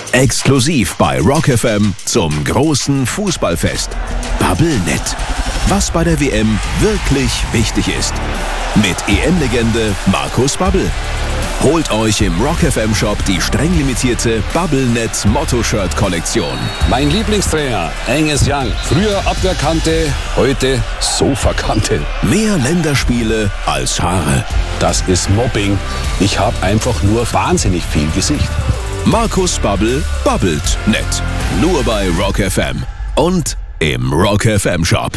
Exklusiv bei Rock FM zum großen Fußballfest. Bubblenet. Was bei der WM wirklich wichtig ist. Mit EM-Legende Markus Babbel. Holt euch im Rock FM Shop die streng limitierte Bubblenet Motto-Shirt-Kollektion. Mein Lieblingstrainer, Angus Young. Früher Abwehrkante, heute Sofakante. Mehr Länderspiele als Haare. Das ist Mobbing. Ich habe einfach nur wahnsinnig viel Gesicht. Markus Babbel babbelt nett. Nur bei Rock FM und im Rock FM Shop.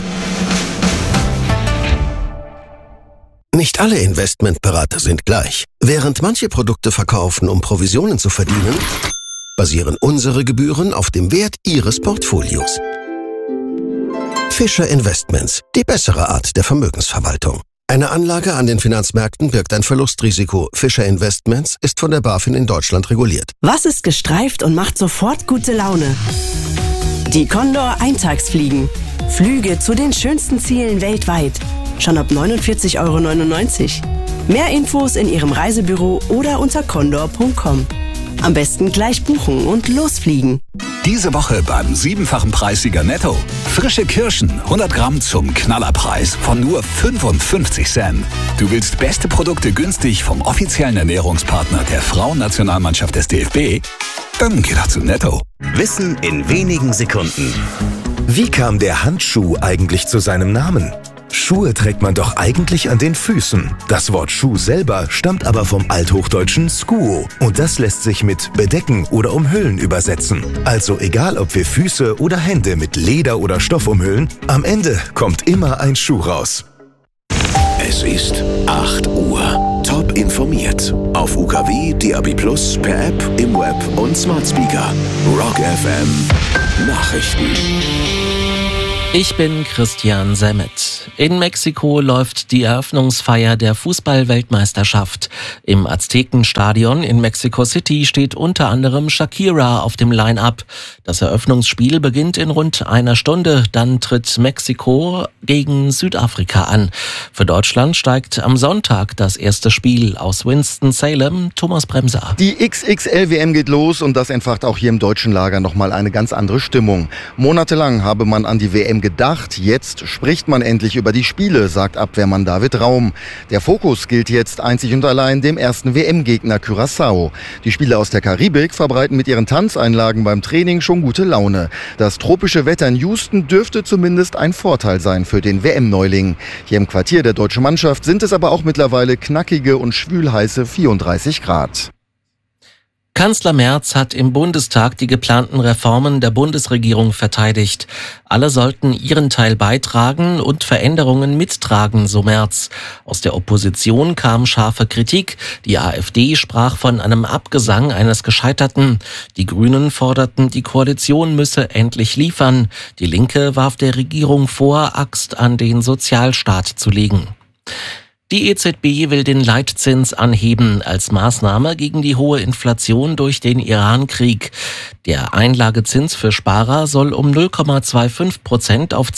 Nicht alle Investmentberater sind gleich. Während manche Produkte verkaufen, um Provisionen zu verdienen, basieren unsere Gebühren auf dem Wert Ihres Portfolios. Fischer Investments, die bessere Art der Vermögensverwaltung. Eine Anlage an den Finanzmärkten birgt ein Verlustrisiko. Fischer Investments ist von der BaFin in Deutschland reguliert. Was ist gestreift und macht sofort gute Laune? Die Condor Eintagsfliegen. Flüge zu den schönsten Zielen weltweit. Schon ab 49,99 €. Mehr Infos in Ihrem Reisebüro oder unter condor.com. Am besten gleich buchen und losfliegen. Diese Woche beim 7-fachen Preissieger Netto. Frische Kirschen, 100 Gramm zum Knallerpreis von nur 55 Cent. Du willst beste Produkte günstig vom offiziellen Ernährungspartner der Frauennationalmannschaft des DFB? Dann geh doch zu Netto. Wissen in wenigen Sekunden. Wie kam der Handschuh eigentlich zu seinem Namen? Schuhe trägt man doch eigentlich an den Füßen. Das Wort Schuh selber stammt aber vom althochdeutschen Skuo. Und das lässt sich mit bedecken oder umhüllen übersetzen. Also egal, ob wir Füße oder Hände mit Leder oder Stoff umhüllen, am Ende kommt immer ein Schuh raus. Es ist 8 Uhr. Top informiert. Auf UKW, DAB+, per App, im Web und Smart Speaker. Rock FM. Nachrichten. Ich bin Christian Semmet. In Mexiko läuft die Eröffnungsfeier der Fußball-Weltmeisterschaft. Im Aztekenstadion in Mexico City steht unter anderem Shakira auf dem Line-Up. Das Eröffnungsspiel beginnt in rund einer Stunde. Dann tritt Mexiko gegen Südafrika an. Für Deutschland steigt am Sonntag das erste Spiel aus Winston-Salem. Thomas Bremser. Die XXL-WM geht los und das entfacht auch hier im deutschen Lager nochmal eine ganz andere Stimmung. Monatelang habe man an die WM gedacht. Jetzt spricht man endlich über die Spiele, sagt Abwehrmann David Raum. Der Fokus gilt jetzt einzig und allein dem ersten WM-Gegner Curaçao. Die Spieler aus der Karibik verbreiten mit ihren Tanzeinlagen beim Training schon gute Laune. Das tropische Wetter in Houston dürfte zumindest ein Vorteil sein für den WM-Neuling. Hier im Quartier der deutschen Mannschaft sind es aber auch mittlerweile knackige und schwülheiße 34 Grad. Kanzler Merz hat im Bundestag die geplanten Reformen der Bundesregierung verteidigt. Alle sollten ihren Teil beitragen und Veränderungen mittragen, so Merz. Aus der Opposition kam scharfe Kritik. Die AfD sprach von einem Abgesang eines Gescheiterten. Die Grünen forderten, die Koalition müsse endlich liefern. Die Linke warf der Regierung vor, Axt an den Sozialstaat zu legen. Die EZB will den Leitzins anheben als Maßnahme gegen die hohe Inflation durch den Iran-Krieg. Der Einlagezins für Sparer soll um 0,25% auf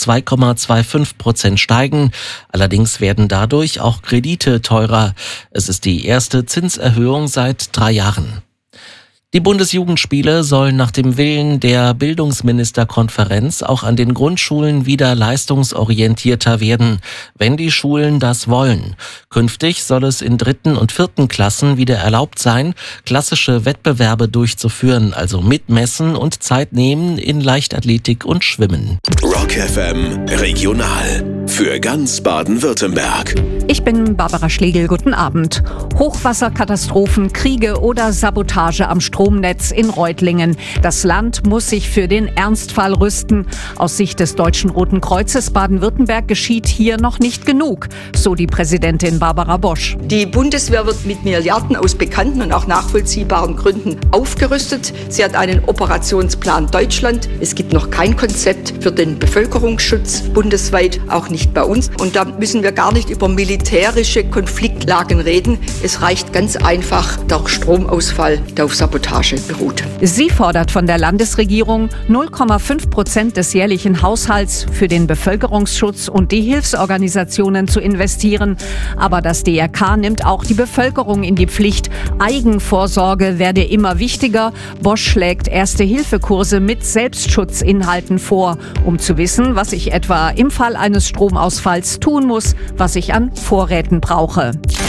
2,25% steigen. Allerdings werden dadurch auch Kredite teurer. Es ist die erste Zinserhöhung seit 3 Jahren. Die Bundesjugendspiele sollen nach dem Willen der Bildungsministerkonferenz auch an den Grundschulen wieder leistungsorientierter werden, wenn die Schulen das wollen. Künftig soll es in 3. und 4. Klassen wieder erlaubt sein, klassische Wettbewerbe durchzuführen, also mitmessen und Zeit nehmen in Leichtathletik und Schwimmen. Rock FM Regional. Für ganz Baden-Württemberg. Ich bin Barbara Schlegel, guten Abend. Hochwasserkatastrophen, Kriege oder Sabotage am Stromnetz in Reutlingen. Das Land muss sich für den Ernstfall rüsten. Aus Sicht des Deutschen Roten Kreuzes Baden-Württemberg geschieht hier noch nicht genug, so die Präsidentin Barbara Bosch. Die Bundeswehr wird mit Milliarden aus bekannten und auch nachvollziehbaren Gründen aufgerüstet. Sie hat einen Operationsplan Deutschland. Es gibt noch kein Konzept für den Bevölkerungsschutz bundesweit, auch nicht bei uns. Und da müssen wir gar nicht über militärische politische Konfliktlagen reden. Es reicht ganz einfach der Stromausfall, der auf Sabotage beruht. Sie fordert von der Landesregierung 0,5% des jährlichen Haushalts für den Bevölkerungsschutz und die Hilfsorganisationen zu investieren. Aber das DRK nimmt auch die Bevölkerung in die Pflicht. Eigenvorsorge werde immer wichtiger. Bosch schlägt Erste-Hilfe-Kurse mit Selbstschutzinhalten vor, um zu wissen, was ich etwa im Fall eines Stromausfalls tun muss, was ich an Vorräten brauche.